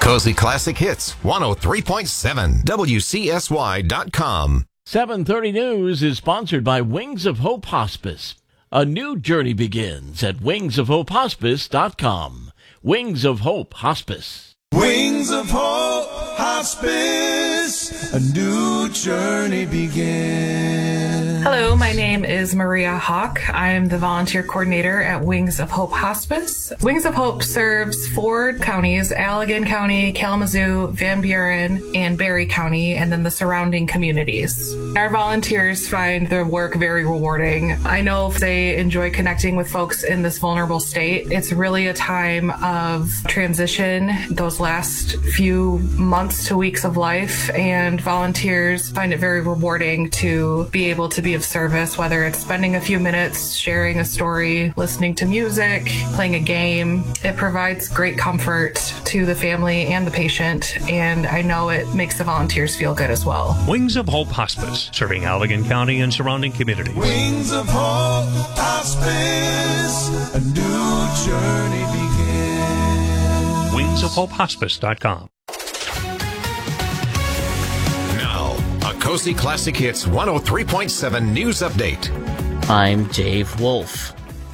Cozy Classic Hits, 103.7, WCSY.com. 7:30 News is sponsored by Wings of Hope Hospice. A new journey begins at wingsofhopehospice.com. Wings of Hope Hospice. Wings of Hope Hospice, a new journey begins. Hello, my name is Maria Hawk. I am the volunteer coordinator at Wings of Hope Hospice. Wings of Hope serves 4 counties, Allegan County, Kalamazoo, Van Buren, and Barry County, and then the surrounding communities. Our volunteers find their work very rewarding. I know they enjoy connecting with folks in this vulnerable state. It's really a time of transition, those last few months to weeks of life, and volunteers find it very rewarding to be able to be of service, whether it's spending a few minutes sharing a story, listening to music, playing a game. It provides great comfort to the family and the patient, and I know it makes the volunteers feel good as well. Wings of Hope Hospice, serving Allegan County and surrounding communities. Wings of Hope Hospice, a new journey begins. wingsofhopehospice.com. Now, a Cozy Classic Hits 103.7 news update. I'm Dave Wolf.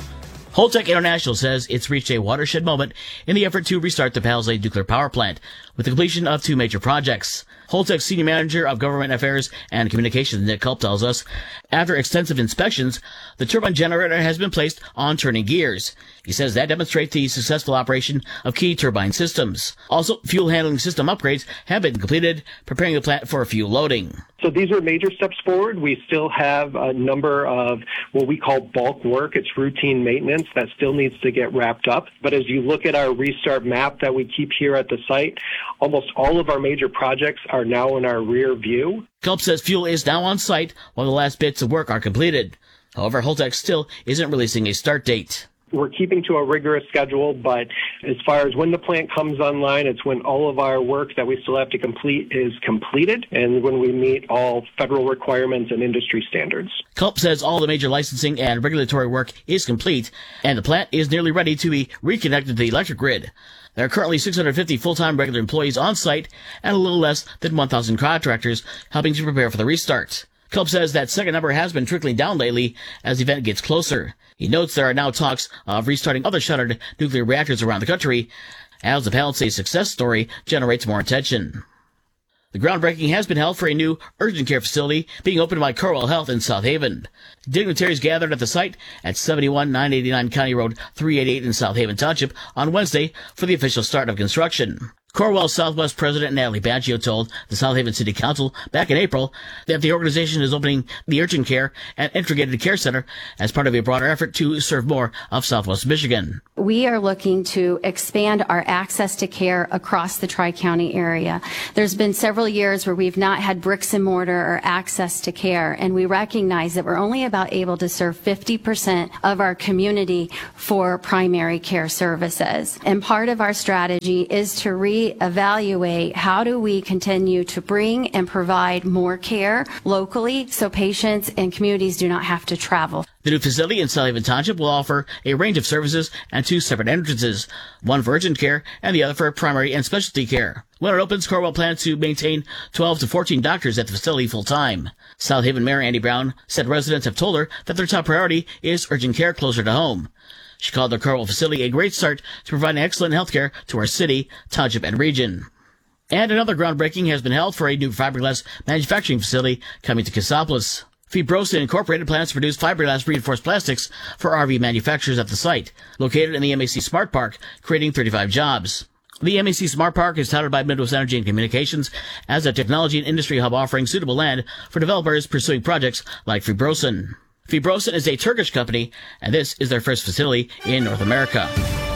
Holtec International says it's reached a watershed moment in the effort to restart the Palisades nuclear power plant with the completion of 2 major projects. Holtec's Senior Manager of Government Affairs and Communications, Nick Culp, tells us, after extensive inspections, the turbine generator has been placed on turning gears. He says that demonstrates the successful operation of key turbine systems. Also, fuel handling system upgrades have been completed, preparing the plant for fuel loading. So these are major steps forward. We still have a number of what we call bulk work. It's routine maintenance that still needs to get wrapped up. But as you look at our restart map that we keep here at the site, almost all of our major projects are now in our rear view. Culp says fuel is now on site while the last bits of work are completed. However, Holtec still isn't releasing a start date. We're keeping to a rigorous schedule, but as far as when the plant comes online, it's when all of our work that we still have to complete is completed and when we meet all federal requirements and industry standards. Culp says all the major licensing and regulatory work is complete, and the plant is nearly ready to be reconnected to the electric grid. There are currently 650 full-time regular employees on site and a little less than 1,000 contractors helping to prepare for the restart. Culp says that second number has been trickling down lately as the event gets closer. He notes there are now talks of restarting other shuttered nuclear reactors around the country as the Palisades success story generates more attention. The groundbreaking has been held for a new urgent care facility being opened by Corewell Health in South Haven. Dignitaries gathered at the site at 71989 County Road 388 in South Haven Township on Wednesday for the official start of construction. Corewell Southwest President Natalie Baggio told the South Haven City Council back in April that the organization is opening the Urgent Care and Integrated Care Center as part of a broader effort to serve more of Southwest Michigan. We are looking to expand our access to care across the Tri-County area. There's been several years where we've not had bricks and mortar or access to care, and we recognize that we're only about able to serve 50% of our community for primary care services. And part of our strategy is to evaluate how do we continue to bring and provide more care locally so patients and communities do not have to travel. The new facility in South Haven Township will offer a range of services and 2 separate entrances, one for urgent care and the other for primary and specialty care. When it opens, Corewell plans to maintain 12 to 14 doctors at the facility full-time. South Haven Mayor Andy Brown said residents have told her that their top priority is urgent care closer to home. She called the Corewell facility a great start to providing excellent health care to our city, township, and region. And another groundbreaking has been held for a new fiberglass manufacturing facility coming to Cassopolis. Fibrosa Incorporated plans to produce fiberglass reinforced plastics for RV manufacturers at the site, located in the MAC Smart Park, creating 35 jobs. The MAC Smart Park is touted by Midwest Energy and Communications as a technology and industry hub offering suitable land for developers pursuing projects like Fibrosin. Fibrosin is a Turkish company, and this is their first facility in North America.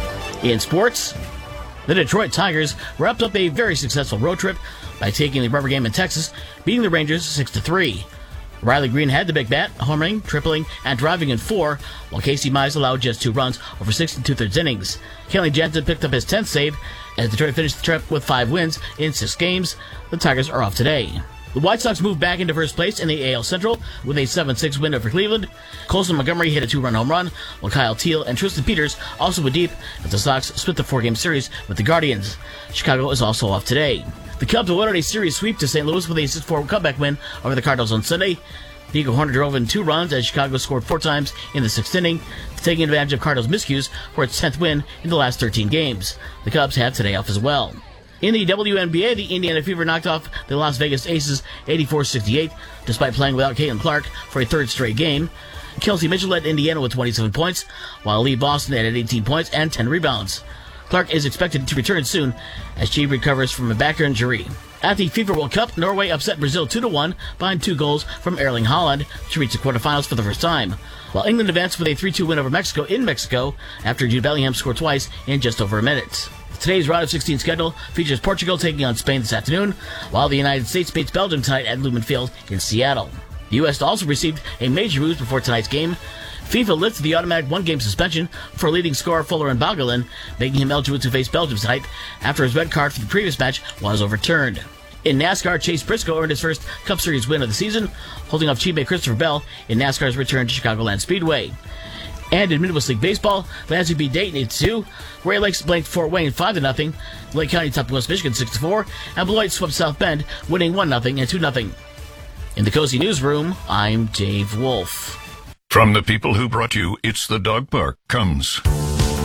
In sports, the Detroit Tigers wrapped up a very successful road trip by taking the rubber game in Texas, beating the Rangers 6-3. Riley Green had the big bat, homering, tripling, and driving in 4, while Casey Mize allowed just 2 runs over 6 2/3 innings. Kenley Jansen picked up his 10th save, as Detroit finished the trip with 5 wins in 6 games. The Tigers are off today. The White Sox moved back into first place in the AL Central with a 7-6 win over Cleveland. Colson Montgomery hit a 2-run home run, while Kyle Teal and Tristan Peters also went deep as the Sox split the 4-game series with the Guardians. Chicago is also off today. The Cubs awarded a series sweep to St. Louis with a 6-4 comeback win over the Cardinals on Sunday. Nico Horner drove in 2 runs as Chicago scored 4 times in the 6th inning, taking advantage of Cardinals' miscues for its 10th win in the last 13 games. The Cubs have today off as well. In the WNBA, the Indiana Fever knocked off the Las Vegas Aces 84-68, despite playing without Caitlin Clark for a 3rd straight game. Kelsey Mitchell led Indiana with 27 points, while Lee Boston added 18 points and 10 rebounds. Clark is expected to return soon as she recovers from a back injury. At the FIFA World Cup, Norway upset Brazil 2-1 behind 2 goals from Erling Haaland to reach the quarterfinals for the first time, while England advanced with a 3-2 win over Mexico in Mexico after Jude Bellingham scored twice in just over a minute. Today's round of 16 schedule features Portugal taking on Spain this afternoon, while the United States meets Belgium tonight at Lumen Field in Seattle. The U.S. also received a major boost before tonight's game. FIFA lifted the automatic 1-game suspension for leading scorer Fuller and Bogelin, making him eligible to face Belgium tonight after his red card for the previous match was overturned. In NASCAR, Chase Briscoe earned his first Cup Series win of the season, holding off teammate Christopher Bell in NASCAR's return to Chicagoland Speedway. And in Midwest League Baseball, Lansing beat Dayton 8-2, Ray Lakes blanked Fort Wayne 5-0, Lake County topped West Michigan 6-4, and Beloit swept South Bend, winning 1-0 and 2-0. In the Cozy Newsroom, I'm Dave Wolf. From the people who brought you It's the Dog Park comes